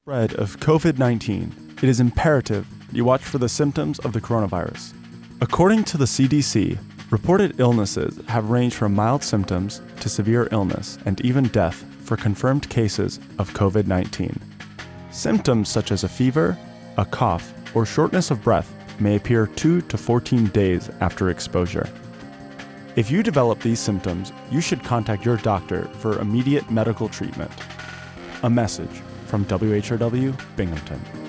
Spread of COVID-19, it is imperative you watch for the symptoms of the coronavirus. According to the CDC, reported illnesses have ranged from mild symptoms to severe illness and even death for confirmed cases of COVID-19. Symptoms such as a fever, a cough, or shortness of breath may appear 2 to 14 days after exposure. If you develop these symptoms, you should contact your doctor for immediate medical treatment. A message from WHRW Binghamton.